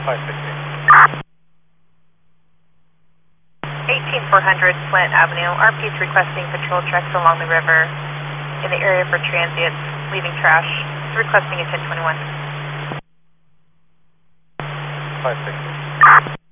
560. 18400 Flint Avenue. RP is requesting patrol trucks along the river in the area for transients leaving trash. It's requesting a 1021. 560.